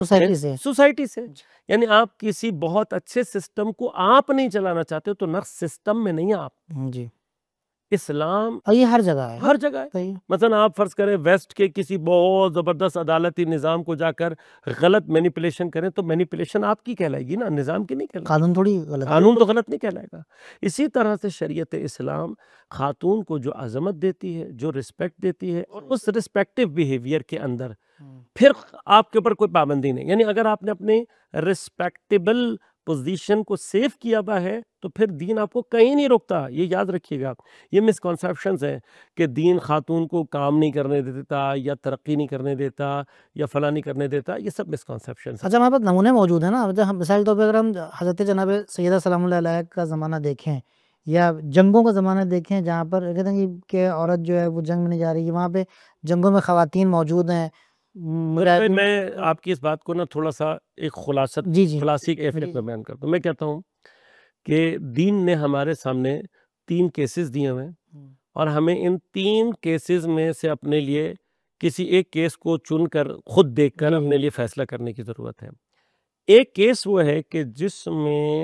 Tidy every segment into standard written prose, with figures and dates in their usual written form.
Society سے society سے. یعنی آپ کسی بہت اچھے سسٹم کو آپ نہیں چلانا چاہتے تو نقص سسٹم میں نہیں آپ. جی. اسلام اور یہ ہر جگہ ہے. ہر جگہ ہے. صحیح. مثلا آپ فرض کریں ویسٹ کے کسی بہت زبردست عدالتی نظام کو جا کر غلط مینیپولیشن کریں تو مینیپولیشن آپ کی کہلائے گی نا، نظام کی نہیں کہلائے گی. قانون تھوڑی غلط. قانون تو غلط نہیں کہلائے گا. اسی طرح سے شریعت اسلام خاتون کو جو عظمت دیتی ہے، جو رسپیکٹ دیتی ہے، اور اس رسپیکٹو بیہیویئر کے اندر پھر آپ کے اوپر کوئی پابندی نہیں. یعنی اگر آپ نے اپنے رسپیکٹیبل پوزیشن کو سیو کیا ہوا ہے تو پھر دین آپ کو کہیں نہیں روکتا. یہ یاد رکھیے گا. یہ مسکنسیپشنز ہیں کہ دین خاتون کو کام نہیں کرنے دیتا یا ترقی نہیں کرنے دیتا یا فلاں نہیں کرنے دیتا. یہ سب مسکنسیپشنز ہیں. اچھا ہمارے پاس نمونے موجود ہیں نا. ہم مثال طور پہ اگر ہم حضرت جناب سیدہ سلام اللہ علیہ کا زمانہ دیکھیں یا جنگوں کا زمانہ دیکھیں جہاں پر کہتے ہیں کہ عورت جو ہے وہ جنگ میں نہیں جا رہی ہے، وہاں پہ جنگوں میں خواتین موجود ہیں. میں آپ کی اس بات کو نا تھوڑا سا ایک خلاصی کیفیت میں بیان کرتا ہوں. میں کہتا ہوں کہ دین نے ہمارے سامنے 3 کیسز دیے ہوئے ہیں اور ہمیں ان 3 کیسز میں سے اپنے لیے کسی ایک کیس کو چن کر خود دیکھ کر اپنے لیے فیصلہ کرنے کی ضرورت ہے. ایک کیس وہ ہے کہ جس میں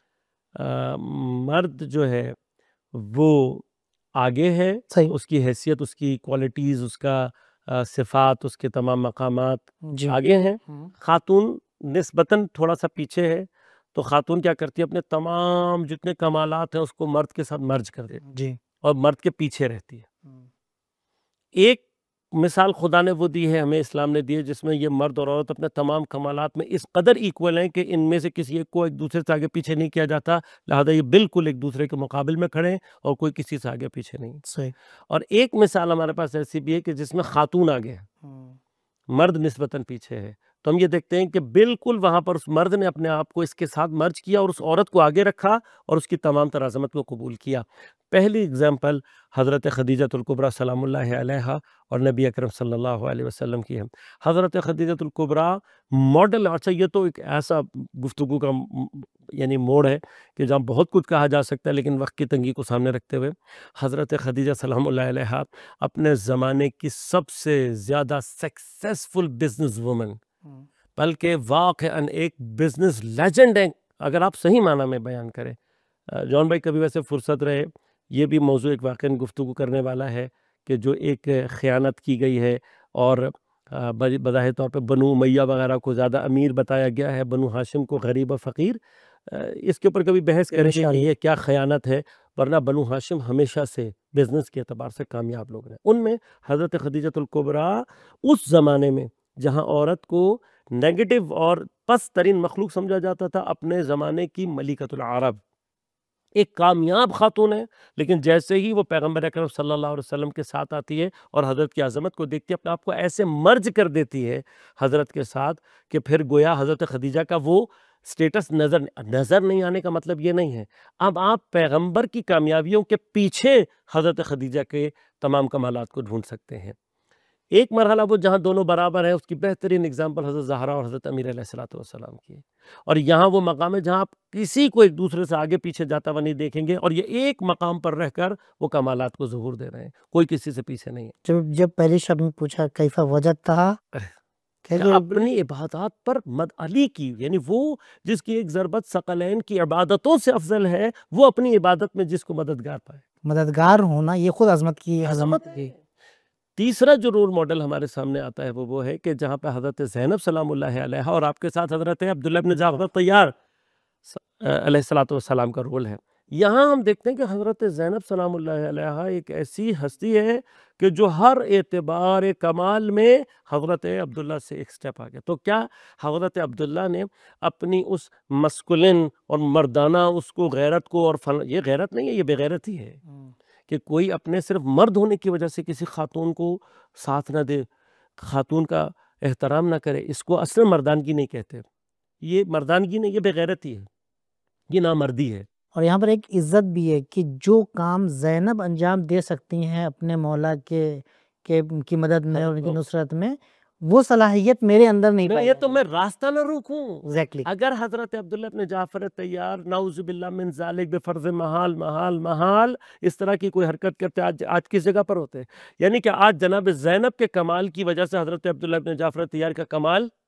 مرد جو ہے وہ آگے ہے، اس کی حیثیت، اس کی کوالٹیز، اس کا صفات، اس کے تمام مقامات آگے ہیں. خاتون نسبتاً تھوڑا سا پیچھے ہے. تو خاتون کیا کرتی ہے، اپنے تمام جتنے کمالات ہیں اس کو مرد کے ساتھ مرج کر دیتی ہے اور مرد کے پیچھے رہتی ہے. ایک مثال خدا نے وہ دی ہے، ہمیں اسلام نے دی ہے، جس میں یہ مرد اور عورت اپنے تمام کمالات میں اس قدر ایکول ہیں کہ ان میں سے کسی ایک کو ایک دوسرے سے آگے پیچھے نہیں کیا جاتا. لہذا یہ بالکل ایک دوسرے کے مقابل میں کھڑے ہیں اور کوئی کسی سے آگے پیچھے نہیں. صحیح. اور ایک مثال ہمارے پاس ایسی بھی ہے کہ جس میں خاتون آگے ہے، مرد نسبتاً پیچھے ہے. تو ہم یہ دیکھتے ہیں کہ بالکل وہاں پر اس مرد نے اپنے آپ کو اس کے ساتھ مرج کیا اور اس عورت کو آگے رکھا اور اس کی تمام تر عظمت کو قبول کیا. پہلی اگزامپل حضرت خدیجۃ الکبریٰ سلام اللہ علیہا اور نبی اکرم صلی اللہ علیہ وسلم کی ہے. حضرت خدیجۃ الکبریٰ ماڈل. اچھا یہ تو ایک ایسا گفتگو کا یعنی موڑ ہے کہ جہاں بہت کچھ کہا جا سکتا ہے، لیکن وقت کی تنگی کو سامنے رکھتے ہوئے حضرت خدیجہ سلام اللہ علیہا اپنے زمانے کی سب سے زیادہ سکسیسفل بزنس وومن، بلکہ واقعاً ایک بزنس لیجنڈ ہے اگر آپ صحیح معنی میں بیان کریں. جان بھائی کبھی ویسے فرصت رہے، یہ بھی موضوع ایک واقعاً گفتگو کرنے والا ہے کہ جو ایک خیانت کی گئی ہے اور بظاہر طور پہ بنو امیہ وغیرہ کو زیادہ امیر بتایا گیا ہے، بنو ہاشم کو غریب و فقیر. اس کے اوپر کبھی بحث کریں گے کہ یہ کیا خیانت ہے، ورنہ بنو ہاشم ہمیشہ سے بزنس کے اعتبار سے کامیاب لوگ ہیں. ان میں حضرت خدیجۃ الکبریٰ اس زمانے میں جہاں عورت کو نیگیٹو اور پست ترین مخلوق سمجھا جاتا تھا، اپنے زمانے کی ملکۃ العرب، ایک کامیاب خاتون ہے. لیکن جیسے ہی وہ پیغمبر اکرم صلی اللہ علیہ وسلم کے ساتھ آتی ہے اور حضرت کی عظمت کو دیکھتی ہے، اپنے آپ کو ایسے مرج کر دیتی ہے حضرت کے ساتھ کہ پھر گویا حضرت خدیجہ کا وہ سٹیٹس نظر نہیں آنے کا مطلب یہ نہیں ہے. اب آپ پیغمبر کی کامیابیوں کے پیچھے حضرت خدیجہ کے تمام کمالات کو ڈھونڈ سکتے ہیں. ایک مرحلہ وہ جہاں دونوں برابر ہیں، اس کی بہترین اگزامپل حضرت زہرا اور حضرت امیر علیہ السلام کی ہے. اور یہاں وہ مقام ہے جہاں آپ کسی کو ایک دوسرے سے آگے پیچھے جاتا ہوا نہیں دیکھیں گے، اور یہ ایک مقام پر رہ کر وہ کمالات کو ظہور دے رہے ہیں، کوئی کسی سے پیچھے نہیں ہے. جب پہلی شب میں پوچھا کیفا وجدتہا، اپنی عبادات پر مد علی کی، یعنی وہ جس کی ایک ضربت ثقلین کی عبادتوں سے افضل ہے، وہ اپنی عبادت میں جس کو مددگار پائے. مددگار ہونا یہ خود عظمت کی عظمت ہے. تیسرا جو رول ماڈل ہمارے سامنے آتا ہے وہ ہے کہ جہاں پہ حضرت زینب سلام اللہ علیہا اور آپ کے ساتھ حضرت عبداللہ بن جعفر طیار علیہ السلام کا رول ہے. یہاں ہم دیکھتے ہیں کہ حضرت زینب سلام اللہ علیہا ایک ایسی ہستی ہے کہ جو ہر اعتبار کمال میں حضرت عبداللہ سے ایک سٹیپ آگے. تو کیا حضرت عبداللہ نے اپنی اس مسکولن اور مردانہ اس کو غیرت کو اور یہ غیرت نہیں ہے، یہ بے غیرتی ہے کہ کوئی اپنے صرف مرد ہونے کی وجہ سے کسی خاتون کو ساتھ نہ دے، خاتون کا احترام نہ کرے، اس کو اصل مردانگی نہیں کہتے. یہ مردانگی نہیں، یہ بے غیرتی ہے، یہ نامردی ہے. اور یہاں پر ایک عزت بھی ہے کہ جو کام زینب انجام دے سکتی ہیں اپنے مولا کی مدد میں اور ان کی نصرت میں، وہ صلاحیت میرے اندر نہیں پائی. یہ تو میں راستہ نہ روکوں. ایگزیکٹلی. اگر حضرت عبداللہ بن جعفر طیار نعوذ باللہ من ذالک بفرض محال اس طرح کی کوئی حرکت کرتے آج کس جگہ پر ہوتے؟ یعنی کہ آج جناب زینب کے کمال کی وجہ سے حضرت عبداللہ بن جعفر طیار کا کمال